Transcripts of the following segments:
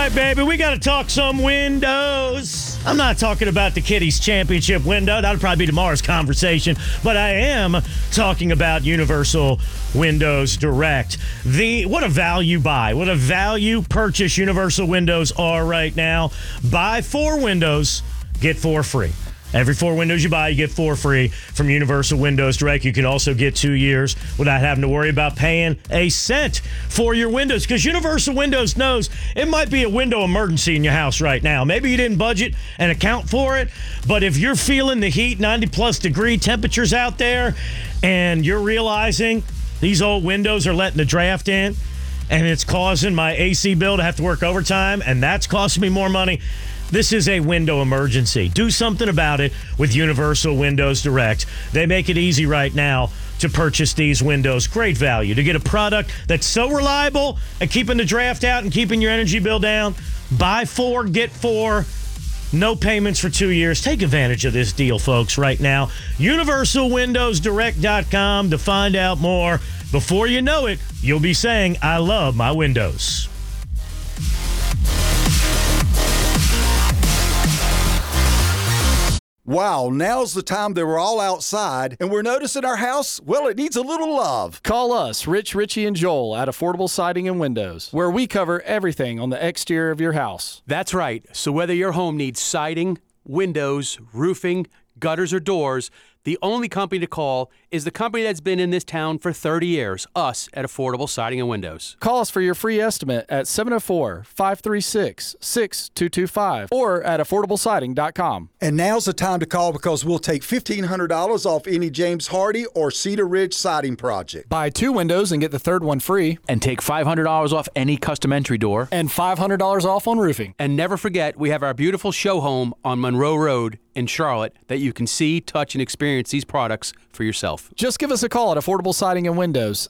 right, baby, we got to talk some windows. I'm not talking about the Kitties Championship window. That'll probably be tomorrow's conversation. But I am talking about Universal Windows Direct. What a value buy. What a value purchase Universal Windows are right now. Buy 4 windows, get 4 free. Every 4 windows you buy, you get 4 free from Universal Windows Direct. You can also get 2 years without having to worry about paying a cent for your windows, because Universal Windows knows it might be a window emergency in your house right now. Maybe you didn't budget and account for it, but if you're feeling the heat, 90-plus degree temperatures out there, and you're realizing these old windows are letting the draft in, and it's causing my AC bill to have to work overtime, and that's costing me more money, this is a window emergency. Do something about it with Universal Windows Direct. They make it easy right now to purchase these windows. Great value. To get a product that's so reliable at keeping the draft out and keeping your energy bill down, buy 4, get 4. No payments for 2 years. Take advantage of this deal, folks, right now. UniversalWindowsDirect.com to find out more. Before you know it, you'll be saying, I love my windows. Wow, now's the time that we're all outside and we're noticing our house, well, it needs a little love. Call us, Rich, Richie, and Joel at Affordable Siding and Windows, where we cover everything on the exterior of your house. That's right. So whether your home needs siding, windows, roofing, gutters, or doors, the only company to call is the company that's been in this town for 30 years, us at Affordable Siding and Windows. Call us for your free estimate at 704-536-6225 or at affordablesiding.com. And now's the time to call, because we'll take $1,500 off any James Hardy or Cedar Ridge siding project. Buy 2 windows and get the third one free. And take $500 off any custom entry door. And $500 off on roofing. And never forget, we have our beautiful show home on Monroe Road in Charlotte that you can see, touch, and experience these products for yourself. Just give us a call at Affordable Siding and Windows,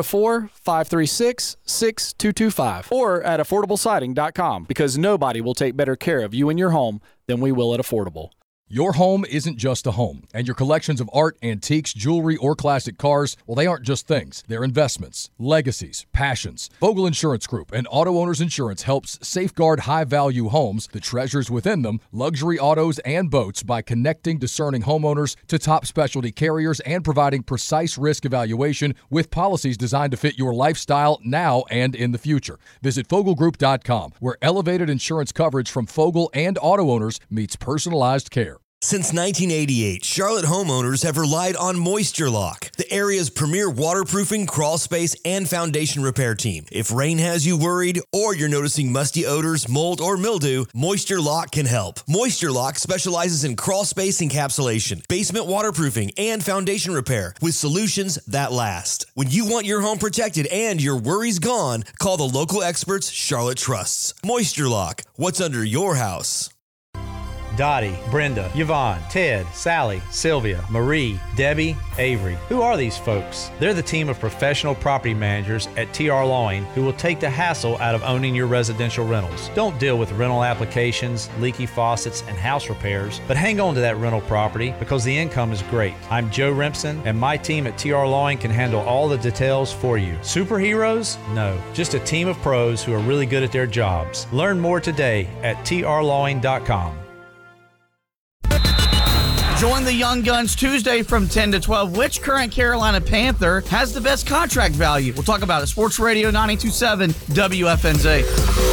704-536-6225 or at affordablesiding.com, because nobody will take better care of you and your home than we will at Affordable. Your home isn't just a home, and your collections of art, antiques, jewelry, or classic cars, well, they aren't just things. They're investments, legacies, passions. Vogel Insurance Group and Auto Owners Insurance helps safeguard high-value homes, the treasures within them, luxury autos, and boats by connecting discerning homeowners to top specialty carriers and providing precise risk evaluation with policies designed to fit your lifestyle now and in the future. Visit Fogelgroup.com, where elevated insurance coverage from Fogel and auto owners meets personalized care. Since 1988, Charlotte homeowners have relied on Moisture Lock, the area's premier waterproofing, crawl space, and foundation repair team. If rain has you worried or you're noticing musty odors, mold, or mildew, Moisture Lock can help. Moisture Lock specializes in crawl space encapsulation, basement waterproofing, and foundation repair with solutions that last. When you want your home protected and your worries gone, call the local experts Charlotte trusts. Moisture Lock, what's under your house? Dottie, Brenda, Yvonne, Ted, Sally, Sylvia, Marie, Debbie, Avery. Who are these folks? They're the team of professional property managers at TR Lawing who will take the hassle out of owning your residential rentals. Don't deal with rental applications, leaky faucets, and house repairs, but hang on to that rental property because the income is great. I'm Joe Rimpson, and my team at TR Lawing can handle all the details for you. Superheroes? No, just a team of pros who are really good at their jobs. Learn more today at trlawing.com. Join the Young Guns Tuesday from 10 to 12. Which current Carolina Panther has the best contract value? We'll talk about it. Sports Radio 92.7 WFNZ.